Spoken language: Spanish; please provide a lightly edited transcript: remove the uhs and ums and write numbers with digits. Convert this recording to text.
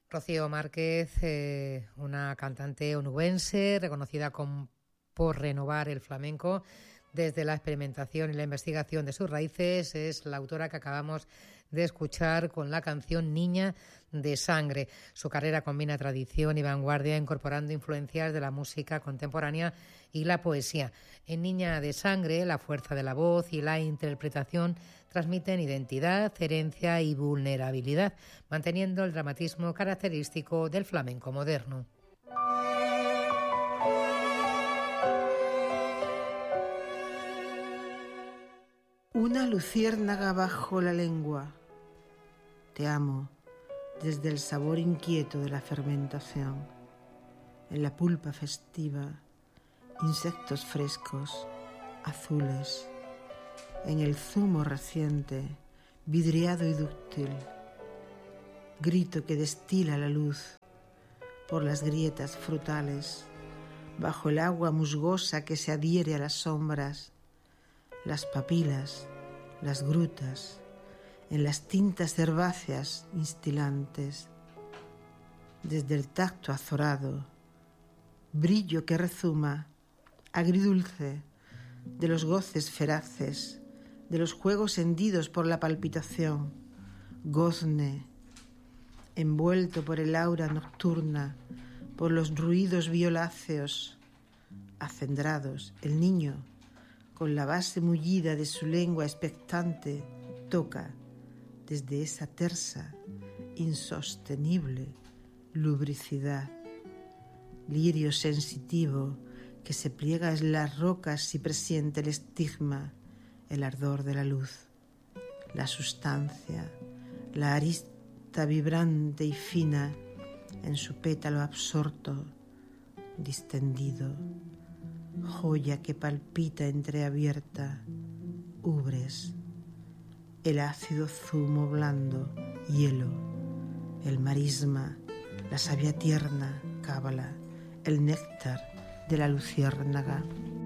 Rocío Márquez, una cantante onubense reconocida por renovar el flamenco desde la experimentación y la investigación de sus raíces, es la autora que acabamos de escuchar con la canción Niña de Sangre. Su carrera combina tradición y vanguardia, incorporando influencias de la música contemporánea y la poesía. En Niña de Sangre, la fuerza de la voz y la interpretación transmiten identidad, herencia y vulnerabilidad, manteniendo el dramatismo característico del flamenco moderno. Una luciérnaga bajo la lengua. Te amo desde el sabor inquieto de la fermentación. En la pulpa festiva, insectos frescos, azules. En el zumo reciente, vidriado y dúctil. Grito que destila la luz por las grietas frutales, bajo el agua musgosa que se adhiere a las sombras, las papilas, las grutas, en las tintas herbáceas instilantes, desde el tacto azorado, brillo que rezuma, agridulce, de los goces feraces, de los juegos hendidos por la palpitación, gozne, envuelto por el aura nocturna, por los ruidos violáceos, acendrados, el niño, con la base mullida de su lengua expectante, toca desde esa tersa, insostenible lubricidad. Lirio sensitivo que se pliega en las rocas y presiente el estigma, el ardor de la luz, la sustancia, la arista vibrante y fina en su pétalo absorto, distendido. Joya que palpita entreabierta, ubres, el ácido zumo blando, hielo, el marisma, la savia tierna, cábala, el néctar de la luciérnaga.